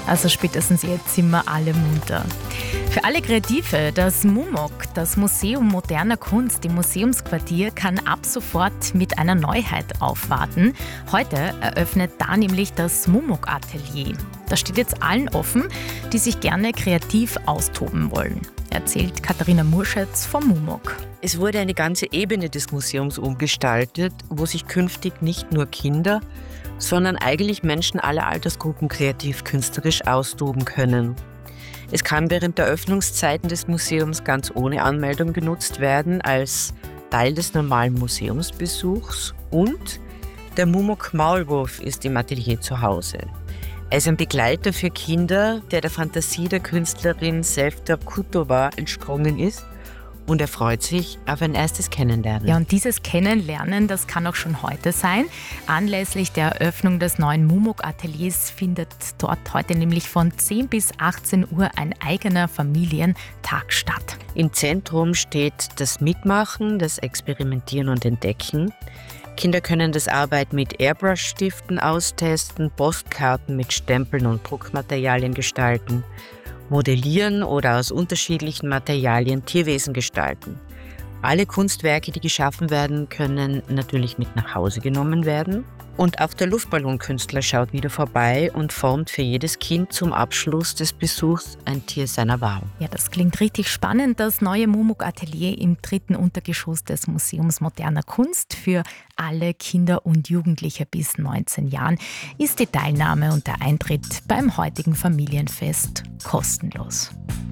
Also spätestens jetzt sind wir alle munter. Für alle Kreative, das MUMOC, das Museum moderner Kunst im Museumsquartier, kann ab sofort mit einer Neuheit aufwarten. Heute eröffnet da nämlich das MUMOC-Atelier. Das steht jetzt allen offen, die sich gerne kreativ austoben wollen, erzählt Katharina Murschetz vom MUMOC. Es wurde eine ganze Ebene des Museums umgestaltet, wo sich künftig nicht nur Kinder, sondern eigentlich Menschen aller Altersgruppen kreativ-künstlerisch austoben können. Es kann während der Öffnungszeiten des Museums ganz ohne Anmeldung genutzt werden, als Teil des normalen Museumsbesuchs, und der MUMOC Maulwurf ist im Atelier zu Hause. Er ist ein Begleiter für Kinder, der Fantasie der Künstlerin Sevda Kutova entsprungen ist, und er freut sich auf ein erstes Kennenlernen. Ja, und dieses Kennenlernen, das kann auch schon heute sein. Anlässlich der Eröffnung des neuen MUMOC-Ateliers findet dort heute nämlich von 10 bis 18 Uhr ein eigener Familientag statt. Im Zentrum steht das Mitmachen, das Experimentieren und Entdecken. Kinder können das Arbeiten mit Airbrush-Stiften austesten, Postkarten mit Stempeln und Druckmaterialien gestalten, modellieren oder aus unterschiedlichen Materialien Tierwesen gestalten. Alle Kunstwerke, die geschaffen werden, können natürlich mit nach Hause genommen werden. Und auch der Luftballonkünstler schaut wieder vorbei und formt für jedes Kind zum Abschluss des Besuchs ein Tier seiner Wahl. Ja, das klingt richtig spannend. Das neue MUMOC-Atelier im 3. Untergeschoss des Museums moderner Kunst für alle Kinder und Jugendliche bis 19 Jahren ist die Teilnahme und der Eintritt beim heutigen Familienfest kostenlos.